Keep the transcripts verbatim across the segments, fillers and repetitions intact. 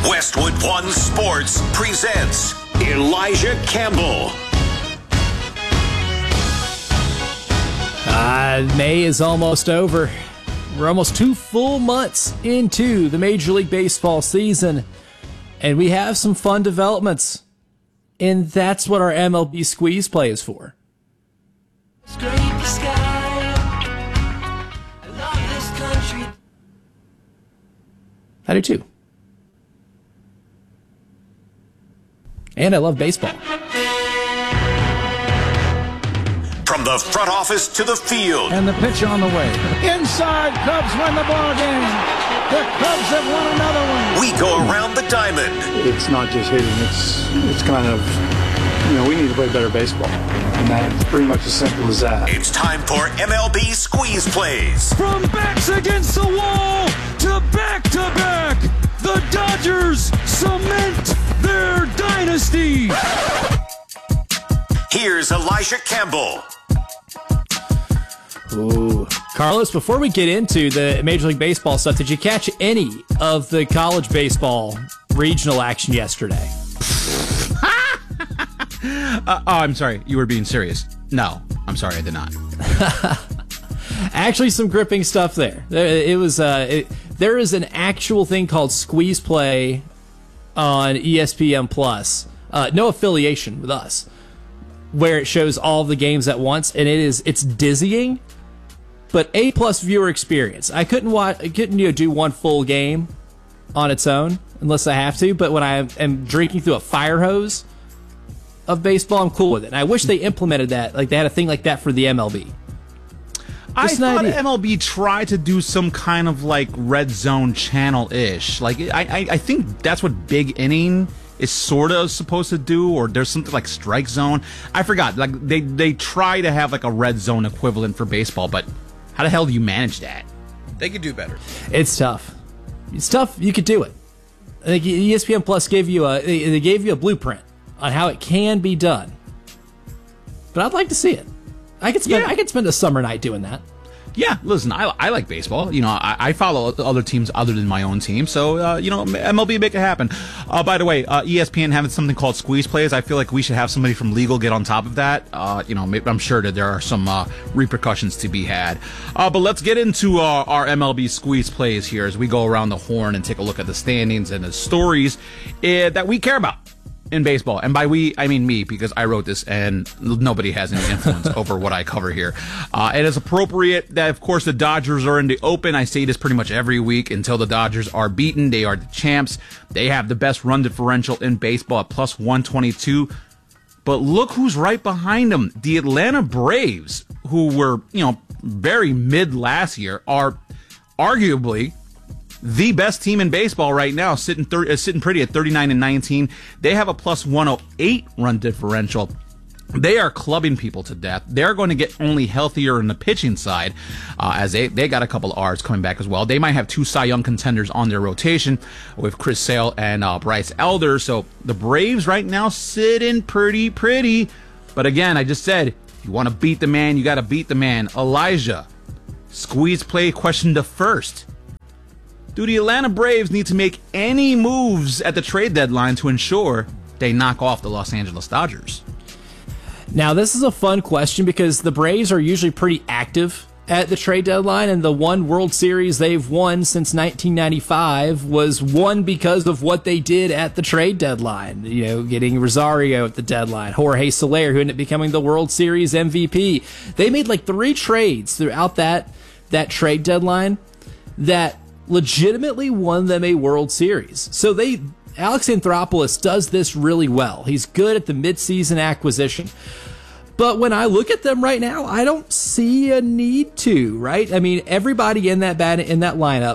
Westwood One Sports presents Elijah Campbell. Uh, May is almost over. We're almost two full months into the Major League Baseball season, and we have some fun developments. And that's what our M L B Squeeze Play is for. I do too. And I love baseball. From the front office to the field. And the pitch on the way. Inside, Cubs win the ball game. The Cubs have won another one. We go around the diamond. It's not just hitting. It's it's kind of, you know, we need to play better baseball. And that's pretty much as simple as that. It's time for M L B Squeeze Plays. From backs against the wall to back to back, the Dodgers cement their dynasty. Here's Elijah Campbell. Ooh. Carlos, before we get into the Major League Baseball stuff, did you catch any of the college baseball regional action yesterday? uh, oh, I'm sorry. You were being serious. No, I'm sorry. I did not. Actually, some gripping stuff there. It was uh, it, there is an actual thing called Squeeze Play on E S P N Plus. Uh, no affiliation with us, where it shows all the games at once, and it is it's dizzying, but A plus viewer experience. I couldn't watch, I couldn't you know, do one full game on its own unless I have to. But when I am drinking through a fire hose of baseball, I'm cool with it. And I wish they implemented that, like they had a thing like that for the M L B. I Just an thought idea. M L B tried to do some kind of like red zone channel-ish. Like I, I, I think that's what Big Inning is sort of supposed to do, or there's something like Strike Zone. I forgot. Like they, they try to have like a red zone equivalent for baseball, but how the hell do you manage that? They could do better. It's tough. It's tough. You could do it. I think E S P N Plus gave you a they they gave you a blueprint on how it can be done. But I'd like to see it. I could spend Yeah. I could spend a summer night doing that. Yeah, listen, I, I like baseball. You know, I, I follow other teams other than my own team. So, uh, you know, M L B make it happen. Uh, by the way, uh, E S P N having something called Squeeze Plays. I feel like we should have somebody from legal get on top of that. Uh, you know, maybe, I'm sure that there are some uh, repercussions to be had. Uh, but let's get into uh, our M L B Squeeze Plays here as we go around the horn and take a look at the standings and the stories uh, that we care about in baseball. And by we, I mean me, because I wrote this and nobody has any influence over what I cover here. Uh, it is appropriate that, of course, the Dodgers are in the open. I say this pretty much every week until the Dodgers are beaten. They are the champs. They have the best run differential in baseball at plus one twenty-two. But look who's right behind them. The Atlanta Braves, who were, you know, very mid last year, are arguably the best team in baseball right now, sitting thir- uh, sitting pretty at thirty-nine and nineteen. They have a plus one oh eight run differential. They are clubbing people to death. They're going to get only healthier in the pitching side, uh, as they, they got a couple of R's coming back as well. They might have two Cy Young contenders on their rotation with Chris Sale and uh, Bryce Elder. So the Braves right now sitting pretty pretty. But again, I just said, if you want to beat the man, you got to beat the man. Elijah, Squeeze Play question the first. Do the Atlanta Braves need to make any moves at the trade deadline to ensure they knock off the Los Angeles Dodgers? Now, this is a fun question because the Braves are usually pretty active at the trade deadline, and the one World Series they've won since nineteen ninety-five was won because of what they did at the trade deadline. You know, getting Rosario at the deadline, Jorge Soler, who ended up becoming the World Series M V P. They made like three trades throughout that that trade deadline that legitimately won them a World Series. So they Alex Anthopoulos does this really well. He's good at the midseason acquisition. But when I look at them right now, I don't see a need to, right? I mean, everybody in that bat in that lineup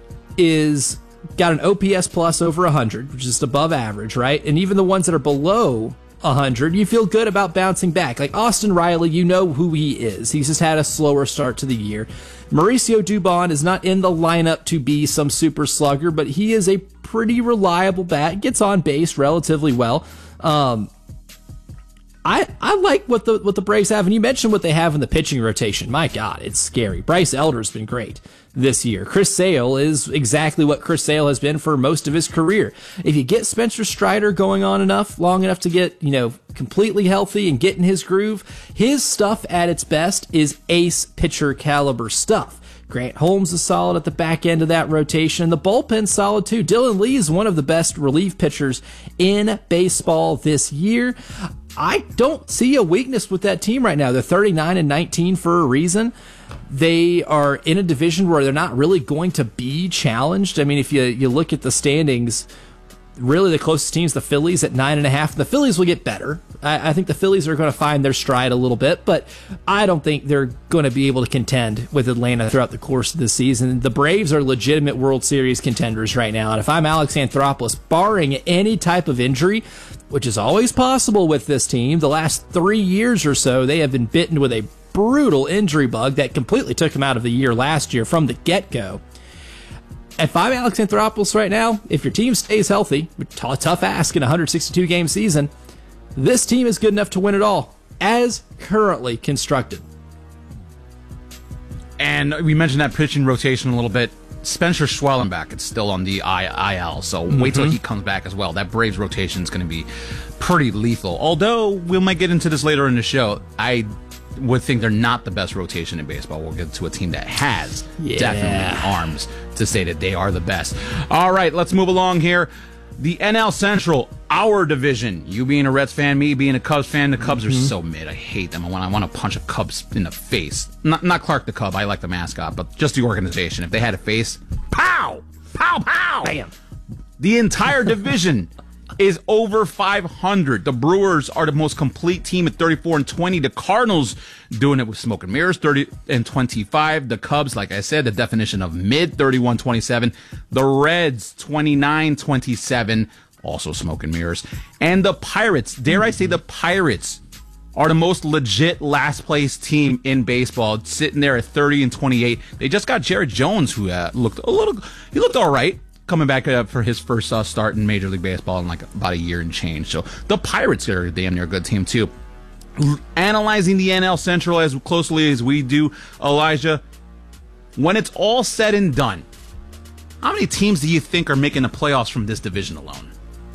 is got an O P S plus over one hundred, which is above average, right? And even the ones that are below one hundred, you feel good about bouncing back. Like Austin Riley, you know who he is. He's just had a slower start to the year. Mauricio Dubon is not in the lineup to be some super slugger, but he is a pretty reliable bat. Gets on base relatively well. Um, I, I like what the what the Braves have, and you mentioned what they have in the pitching rotation. My God, it's scary. Bryce Elder's been great this year. Chris Sale is exactly what Chris Sale has been for most of his career. If you get Spencer Strider going on enough, long enough to get, you know, completely healthy and get in his groove, his stuff at its best is ace pitcher caliber stuff. Grant Holmes is solid at the back end of that rotation. The bullpen's solid too. Dylan Lee is one of the best relief pitchers in baseball this year. I don't see a weakness with that team right now. They're thirty-nine and nineteen for a reason. They are in a division where they're not really going to be challenged. I mean, if you, you look at the standings, really the closest team's the Phillies at nine and a half. The Phillies will get better. I, I think the Phillies are going to find their stride a little bit, but I don't think they're going to be able to contend with Atlanta throughout the course of the season. The Braves are legitimate World Series contenders right now, and if I'm Alex Anthopoulos, barring any type of injury, which is always possible with this team, the last three years or so, they have been bitten with a brutal injury bug that completely took them out of the year last year from the get-go. If I'm Alex Anthopoulos right now, if your team stays healthy, a tough ask in a one hundred sixty-two game season, this team is good enough to win it all, as currently constructed. And we mentioned that pitching rotation a little bit. Spencer Schwellenbach is still on the I L, so mm-hmm. wait till he comes back as well. That Braves rotation is going to be pretty lethal. Although, we might get into this later in the show, I would think they're not the best rotation in baseball. We'll get to a team that has yeah. definitely arms to say that they are the best. All right, let's move along here. The N L Central, our division. You being a Reds fan, me being a Cubs fan. The Cubs mm-hmm. are so mid. I hate them. I want, I want to punch a Cubs in the face. Not, not Clark the Cub. I like the mascot, but just the organization. If they had a face, pow! Pow, pow! Bam! The entire division is over five hundred. The Brewers are the most complete team at thirty-four and twenty. The Cardinals doing it with smoke and mirrors, thirty and twenty-five. The Cubs, like I said, the definition of mid, thirty-one twenty-seven. The Reds, twenty-nine twenty-seven, also smoke and mirrors. And the Pirates, dare I say the Pirates, are the most legit last place team in baseball, sitting there at thirty and twenty-eight. They just got Jared Jones, who uh, looked a little, he looked all right, coming back uh, for his first uh, start in Major League Baseball in like about a year and change. So the Pirates are a damn near good team too. L- analyzing the N L Central as closely as we do, Elijah, when it's all said and done, how many teams do you think are making the playoffs from this division alone?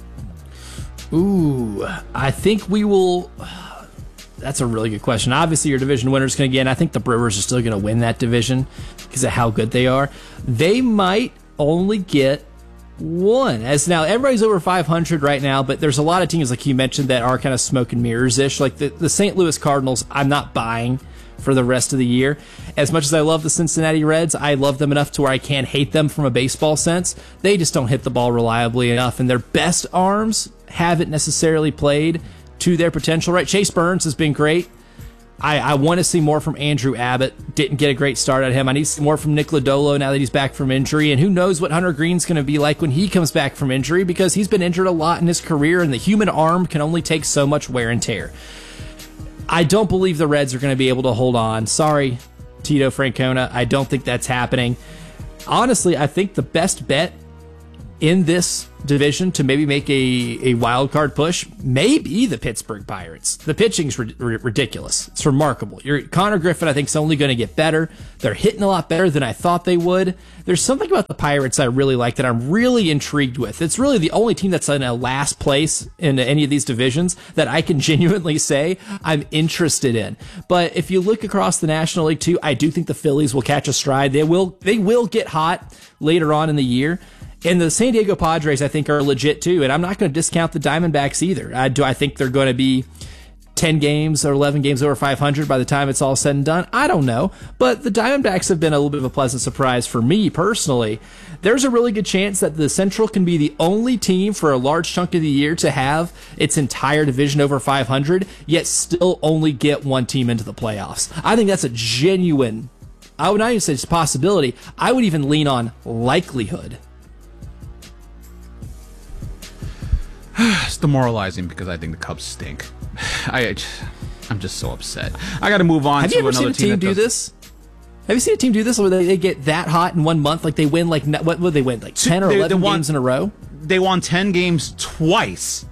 Ooh, I think we will... That's a really good question. Obviously, your division winner's going to get, and I think the Brewers are still going to win that division because of how good they are. They might only get one. As now, everybody's over five hundred right now, but there's a lot of teams, like you mentioned, that are kind of smoke and mirrors-ish. Like the, the Saint Louis Cardinals, I'm not buying for the rest of the year. As much as I love the Cincinnati Reds, I love them enough to where I can't hate them from a baseball sense. They just don't hit the ball reliably enough, and their best arms haven't necessarily played to their potential, right? Chase Burns has been great. I, I want to see more from Andrew Abbott. Didn't get a great start at him. I need to see more from Nick Lodolo now that he's back from injury. And who knows what Hunter Green's going to be like when he comes back from injury, because he's been injured a lot in his career, and the human arm can only take so much wear and tear. I don't believe the Reds are going to be able to hold on. Sorry, Tito Francona. I don't think that's happening. Honestly, I think the best bet in this division to maybe make a, a wild card push may be the Pittsburgh Pirates. The pitching's ri- ri- ridiculous. It's remarkable. Your Connor Griffin, I think, is only going to get better. They're hitting a lot better than I thought they would. There's something about the Pirates I really like that I'm really intrigued with. It's really the only team that's in a last place in any of these divisions that I can genuinely say I'm interested in. But if you look across the National League too, I do think the Phillies will catch a stride. They will, they will get hot later on in the year. And the San Diego Padres, I think, are legit too. And I'm not going to discount the Diamondbacks either. I, do I think they're going to be ten games or eleven games over five hundred by the time it's all said and done? I don't know. But the Diamondbacks have been a little bit of a pleasant surprise for me personally. There's a really good chance that the Central can be the only team for a large chunk of the year to have its entire division over five hundred, yet still only get one team into the playoffs. I think that's a genuine, I would not even say it's a possibility. I would even lean on likelihood. It's demoralizing because I think the Cubs stink. I, I'm just so upset. I got to move on. Have to you ever another seen a team, team do this? Have you seen a team do this where they, they get that hot in one month? Like they win, like what would they win? Like ten or they, eleven they won, games in a row? They won ten games twice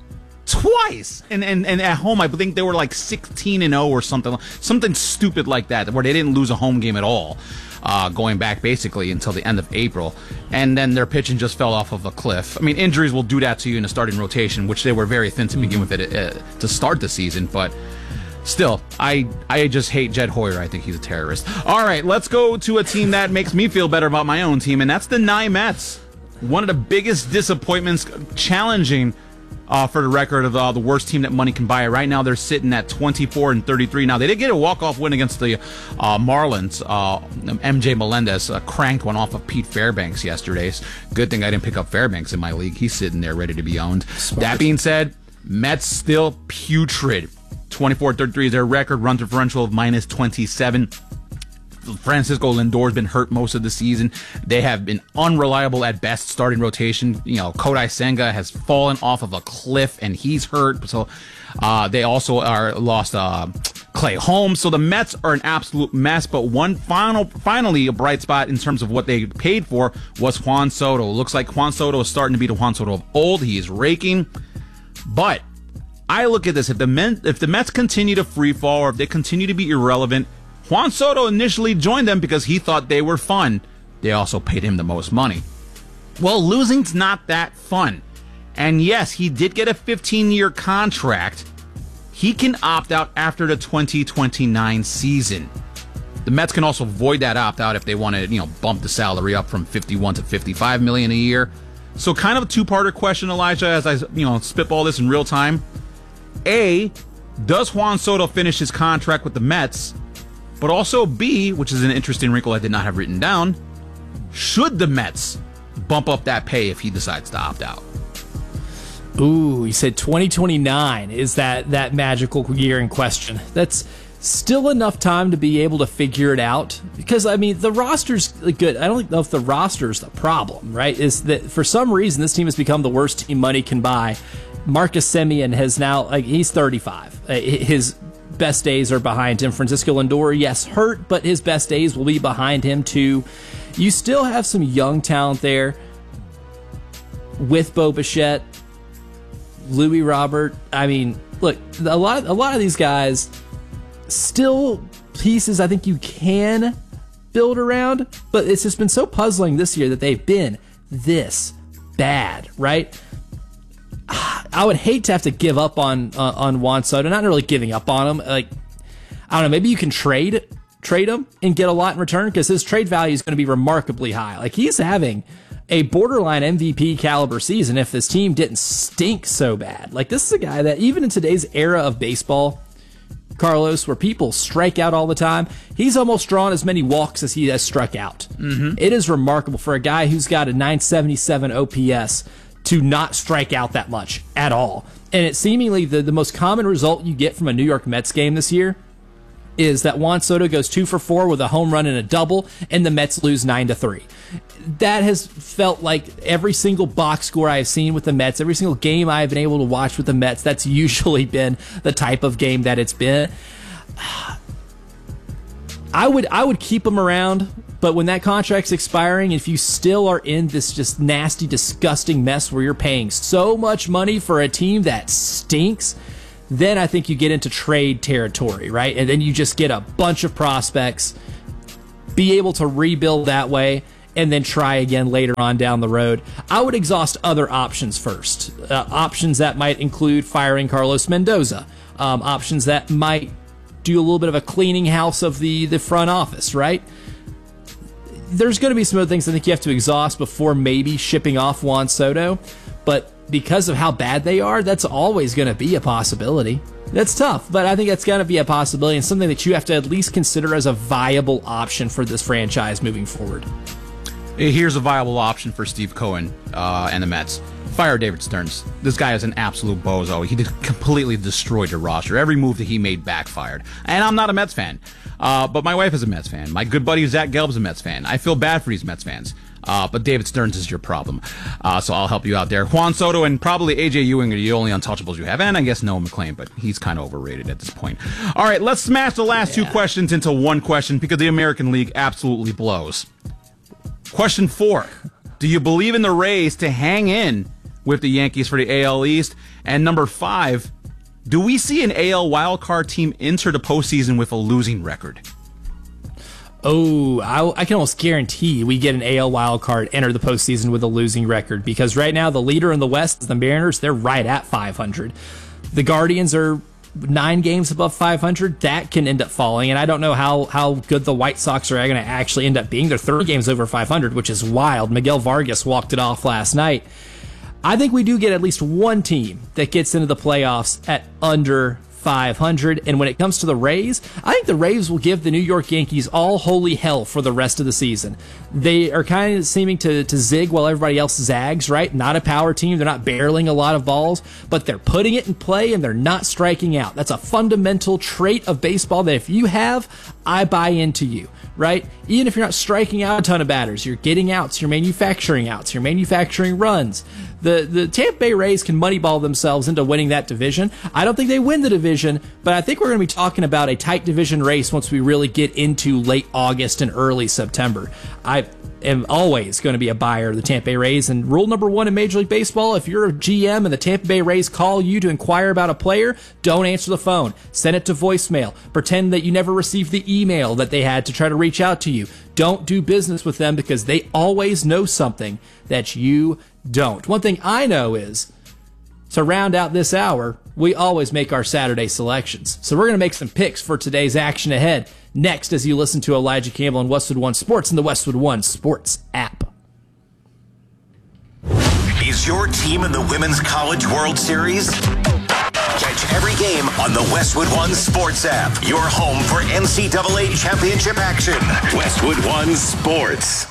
Twice. And, and and at home, I think they were like sixteen and oh or something, something stupid like that, where they didn't lose a home game at all, uh, going back basically until the end of April. And then their pitching just fell off of a cliff. I mean, injuries will do that to you in a starting rotation, which they were very thin to mm-hmm. begin with it, uh, to start the season. But still, I I just hate Jed Hoyer. I think he's a terrorist. All right, let's go to a team that makes me feel better about my own team, and that's the Nye Mets. One of the biggest disappointments, challenging Uh, for the record of uh, the worst team that money can buy. Right now, they're sitting at twenty-four and thirty-three. Now, they did get a walk-off win against the uh, Marlins. Uh, M J Melendez uh, cranked one off of Pete Fairbanks yesterday. Good thing I didn't pick up Fairbanks in my league. He's sitting there ready to be owned. Smart. That being said, Mets still putrid. twenty-four and thirty-three is their record. Run differential of minus twenty-seven. Francisco Lindor's been hurt most of the season. They have been unreliable at best starting rotation. You know, Kodai Senga has fallen off of a cliff and he's hurt. So uh, they also are lost uh, Clay Holmes. So the Mets are an absolute mess. But one final, finally, a bright spot in terms of what they paid for was Juan Soto. Looks like Juan Soto is starting to be the Juan Soto of old. He is raking. But I look at this. If the Men, if the Mets continue to free fall or if they continue to be irrelevant, Juan Soto initially joined them because he thought they were fun. They also paid him the most money. Well, losing's not that fun. And yes, he did get a fifteen-year contract. He can opt out after the twenty twenty-nine season. The Mets can also void that opt-out if they want to, you know, bump the salary up from fifty-one to fifty-five million a year. So kind of a two-parter question, Elijah, as I, you know, spitball this in real time. A, does Juan Soto finish his contract with the Mets? But also B, which is an interesting wrinkle I did not have written down, should the Mets bump up that pay if he decides to opt out? Ooh, he said twenty twenty-nine is that, that magical year in question. That's still enough time to be able to figure it out. Because, I mean, the roster's good. I don't know if the roster's the problem, right? Is that for some reason this team has become the worst team money can buy. Marcus Semien has now, like, he's thirty-five. His best days are behind him. Francisco Lindor, yes, hurt, but his best days will be behind him too. You still have some young talent there with Bo Bichette, Louis Robert. I mean, look, a lot, a lot of these guys still pieces I think you can build around, but it's just been so puzzling this year that they've been this bad, right? I would hate to have to give up on uh, on Juan Soto. Not really giving up on him. Like, I don't know. Maybe you can trade trade him and get a lot in return because his trade value is going to be remarkably high. Like, he's having a borderline M V P caliber season if this team didn't stink so bad. Like, this is a guy that even in today's era of baseball, Carlos, where people strike out all the time, he's almost drawn as many walks as he has struck out. Mm-hmm. It is remarkable for a guy who's got a nine seventy-seven O P S to not strike out that much at all. And it's seemingly the, the most common result you get from a New York Mets game this year is that Juan Soto goes two for four with a home run and a double, and the Mets lose nine to three. That has felt like every single box score I have seen with the Mets, every single game I have been able to watch with the Mets, that's usually been the type of game that it's been. I would I would keep him around, but when that contract's expiring, if you still are in this just nasty, disgusting mess where you're paying so much money for a team that stinks, then I think you get into trade territory, right? And then you just get a bunch of prospects, be able to rebuild that way, and then try again later on down the road. I would exhaust other options first. Uh, options that might include firing Carlos Mendoza. Um, options that might do a little bit of a cleaning house of the, the front office, right? There's going to be some other things I think you have to exhaust before maybe shipping off Juan Soto, but because of how bad they are, that's always going to be a possibility. That's tough, but I think that's going to be a possibility and something that you have to at least consider as a viable option for this franchise moving forward. Here's a viable option for Steve Cohen uh, and the Mets. Fire David Stearns. This guy is an absolute bozo. He did completely destroyed the roster. Every move that he made backfired. And I'm not a Mets fan, uh, but my wife is a Mets fan. My good buddy Zach Gelb's a Mets fan. I feel bad for these Mets fans. Uh, but David Stearns is your problem. Uh, so I'll help you out there. Juan Soto and probably A J Ewing are the only untouchables you have. And I guess Noah McClain, but he's kind of overrated at this point. All right, let's smash the last yeah. two questions into one question because the American League absolutely blows. Question four. Do you believe in the Rays to hang in with the Yankees for the A L East. And number five, do we see an A L wildcard team enter the postseason with a losing record? Oh, I, I can almost guarantee we get an A L wildcard enter the postseason with a losing record, because right now the leader in the West is the Mariners. They're right at five hundred. The Guardians are nine games above five hundred. That can end up falling, and I don't know how, how good the White Sox are going to actually end up being. They're thirty games over five hundred, which is wild. Miguel Vargas walked it off last night. I think we do get at least one team that gets into the playoffs at under five hundred. And when it comes to the Rays, I think the Rays will give the New York Yankees all holy hell for the rest of the season. They are kind of seeming to, to zig while everybody else zags, right? Not a power team. They're not barreling a lot of balls, but they're putting it in play and they're not striking out. That's a fundamental trait of baseball that if you have, I buy into you, right? Even if you're not striking out a ton of batters, you're getting outs, you're manufacturing outs, you're manufacturing runs. The the Tampa Bay Rays can moneyball themselves into winning that division. I don't think they win the division, but I think we're going to be talking about a tight division race once we really get into late August and early September. I am always going to be a buyer of the Tampa Bay Rays, and rule number one in Major League Baseball, if you're a G M and the Tampa Bay Rays call you to inquire about a player, don't answer the phone. Send it to voicemail. Pretend that you never received the email that they had to try to reach out to you. Don't do business with them because they always know something that you don't. One thing I know is, to round out this hour, we always make our Saturday selections. So we're going to make some picks for today's action ahead next as you listen to Elijah Campbell and Westwood One Sports and the Westwood One Sports app. Is your team in the Women's College World Series? Catch every game on the Westwood One Sports app. Your home for N C double A championship action. Westwood One Sports.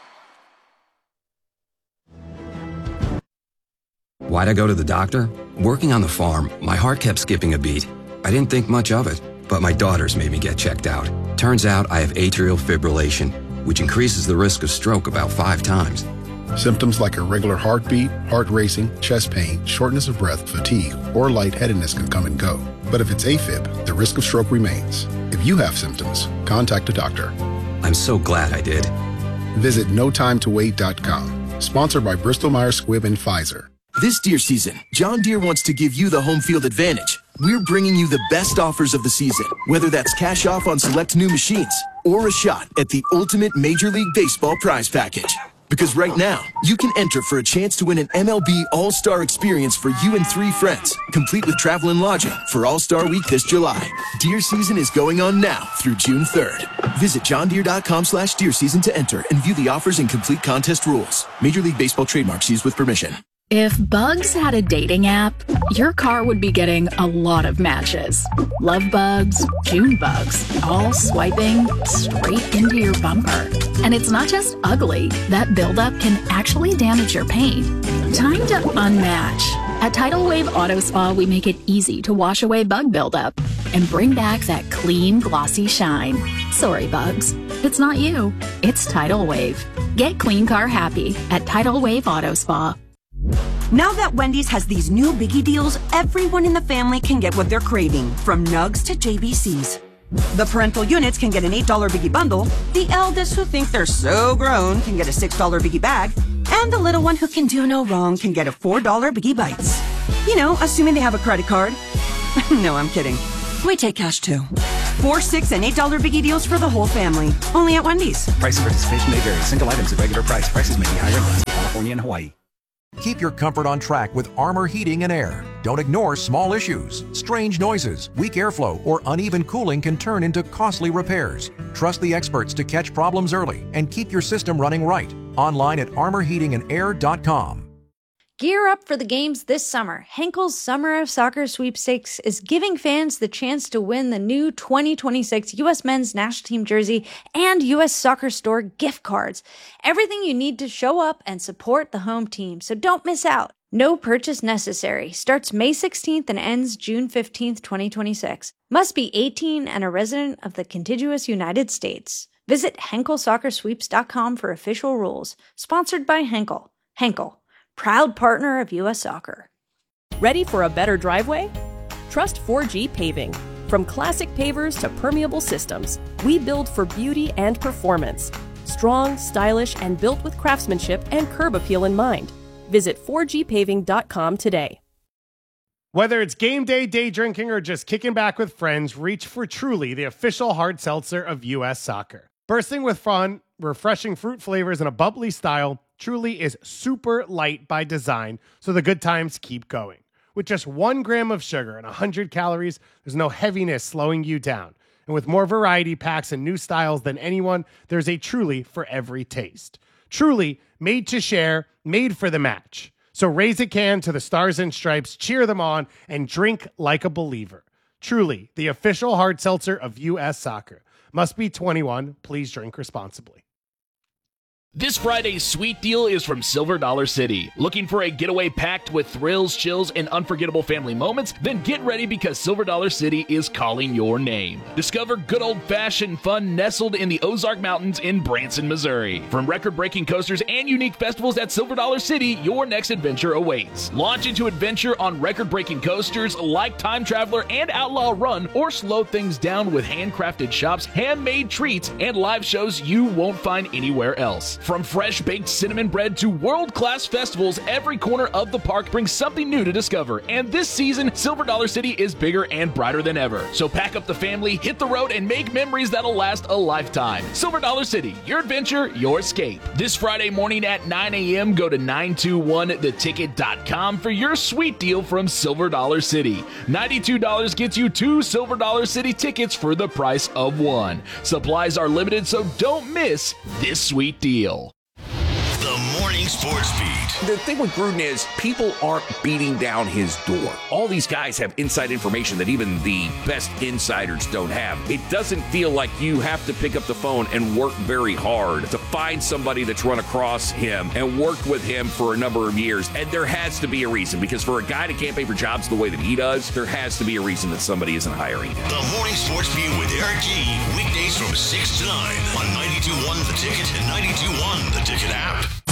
Why'd I go to the doctor? Working on the farm, my heart kept skipping a beat. I didn't think much of it, but my daughters made me get checked out. Turns out I have atrial fibrillation, which increases the risk of stroke about five times. Symptoms like irregular heartbeat, heart racing, chest pain, shortness of breath, fatigue, or lightheadedness can come and go. But if it's AFib, the risk of stroke remains. If you have symptoms, contact a doctor. I'm so glad I did. Visit no time to wait dot com. Sponsored by Bristol Myers Squibb and Pfizer. This deer season, John Deere wants to give you the home field advantage. We're bringing you the best offers of the season, whether that's cash off on select new machines or a shot at the ultimate Major League Baseball prize package. Because right now, you can enter for a chance to win an M L B All-Star experience for you and three friends, complete with travel and lodging for All-Star Week this July. Deer season is going on now through June third. Visit john deere dot com slash deer season to enter and view the offers and complete contest rules. Major League Baseball trademarks used with permission. If Bugs had a dating app, your car would be getting a lot of matches. Love bugs, June bugs, all swiping straight into your bumper. And it's not just ugly. That buildup can actually damage your paint. Time to unmatch. At Tidal Wave Auto Spa, we make it easy to wash away bug buildup and bring back that clean, glossy shine. Sorry, bugs. It's not you. It's Tidal Wave. Get clean car happy at Tidal Wave Auto Spa. Now that Wendy's has these new biggie deals, everyone in the family can get what they're craving, from nugs to J B Cs. The parental units can get an eight dollar biggie bundle, the eldest who think they're so grown can get a six dollar biggie bag, and the little one who can do no wrong can get a four dollar biggie bites. You know, assuming they have a credit card. No, I'm kidding. We take cash too. Four, six, and eight dollar biggie deals for the whole family. Only at Wendy's. Price and participation may vary. Single items at regular price. Prices may be higher in California and Hawaii. Keep your comfort on track with Armor Heating and Air. Don't ignore small issues. Strange noises, weak airflow, or uneven cooling can turn into costly repairs. Trust the experts to catch problems early and keep your system running right. Online at armor heating and air dot com. Gear up for the games this summer. Henkel's Summer of Soccer Sweepstakes is giving fans the chance to win the new twenty twenty-six U S Men's National Team jersey and U S Soccer Store gift cards. Everything you need to show up and support the home team, so don't miss out. No purchase necessary. Starts May sixteenth and ends June fifteenth, twenty twenty-six. Must be eighteen and a resident of the contiguous United States. Visit henkel soccer sweeps dot com for official rules. Sponsored by Henkel. Henkel, proud partner of U S Soccer. Ready for a better driveway? Trust four G Paving. From classic pavers to permeable systems, we build for beauty and performance. Strong, stylish, and built with craftsmanship and curb appeal in mind. Visit four G paving dot com today. Whether it's game day, day drinking, or just kicking back with friends, reach for Truly, the official hard seltzer of U S Soccer. Bursting with fun, refreshing fruit flavors, and a bubbly style, Truly is super light by design, so the good times keep going. With just one gram of sugar and one hundred calories, there's no heaviness slowing you down. And with more variety packs and new styles than anyone, there's a Truly for every taste. Truly, made to share, made for the match. So raise a can to the Stars and Stripes, cheer them on, and drink like a believer. Truly, the official hard seltzer of U S Soccer. Must be twenty-one. Please drink responsibly. This Friday's sweet deal is from Silver Dollar City. Looking for a getaway packed with thrills, chills, and unforgettable family moments? Then get ready because Silver Dollar City is calling your name. Discover good old-fashioned fun nestled in the Ozark Mountains in Branson, Missouri. From record-breaking coasters and unique festivals at Silver Dollar City, your next adventure awaits. Launch into adventure on record-breaking coasters like Time Traveler and Outlaw Run, or slow things down with handcrafted shops, handmade treats, and live shows you won't find anywhere else. From fresh baked cinnamon bread to world-class festivals, every corner of the park brings something new to discover. And this season, Silver Dollar City is bigger and brighter than ever. So pack up the family, hit the road, and make memories that'll last a lifetime. Silver Dollar City, your adventure, your escape. This Friday morning at nine a.m., go to nine two one the ticket dot com for your sweet deal from Silver Dollar City. ninety-two dollars gets you two Silver Dollar City tickets for the price of one. Supplies are limited, so don't miss this sweet deal. The Morning Sports Beat. The thing with Gruden is people aren't beating down his door. All these guys have inside information that even the best insiders don't have. It doesn't feel like you have to pick up the phone and work very hard to find somebody that's run across him and worked with him for a number of years. And there has to be a reason, because for a guy to campaign for jobs the way that he does, there has to be a reason that somebody isn't hiring him. The Morning Sports Beat with Eric G. Weekdays from six to nine on ninety-two point one The Ticket and ninety-two point one The Ticket app.